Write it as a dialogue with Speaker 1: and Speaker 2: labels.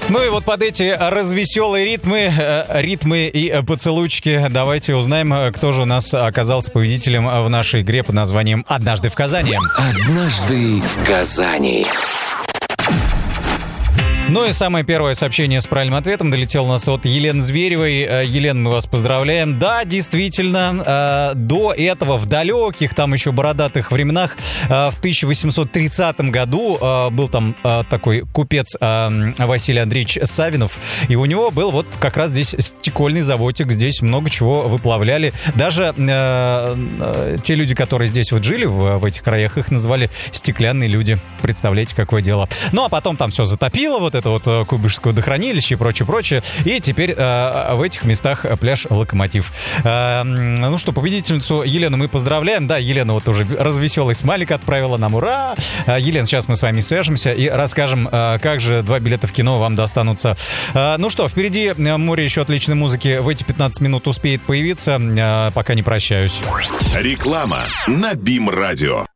Speaker 1: Ну и вот под эти развеселые ритмы и поцелуйчики давайте узнаем, кто же у нас оказался победителем в нашей игре под названием «Однажды в Казани».
Speaker 2: «Однажды в Казани».
Speaker 1: Ну и самое первое сообщение с правильным ответом долетело у нас от Елены Зверевой. Елена, мы вас поздравляем. Да, действительно, до этого, в далеких, там еще бородатых временах, в 1830 году был там такой купец Василий Андреевич Савинов, и у него был вот как раз здесь стекольный заводик, здесь много чего выплавляли. Даже те люди, которые здесь вот жили, в этих краях, их называли стеклянные люди. Представляете, какое дело. Ну, а потом там все затопило, вот это вот Куйбышевское водохранилище и прочее. И теперь в этих местах пляж «Локомотив». Ну что, победительницу Елену мы поздравляем. Да, Елена вот уже развеселый смайлик отправила нам. Ура! Елена, сейчас мы с вами свяжемся и расскажем, как же 2 билета в кино вам достанутся. Ну что, впереди море еще отличной музыки. В эти 15 минут успеет появиться. Пока не прощаюсь.
Speaker 3: Реклама на БИМ-радио.